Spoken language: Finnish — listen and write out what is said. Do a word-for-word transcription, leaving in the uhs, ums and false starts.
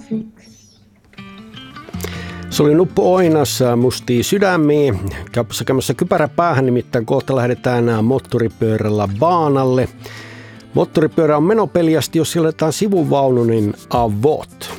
Se oli Nuppu Oinassa, Mustia sydämiä. Käymässä kypärä päähän, nimittäin kohta lähdetään moottoripyörällä baanalle. Moottoripyörä on menopeliästi, jos sijoitetaan sivuvaunu, niin avot.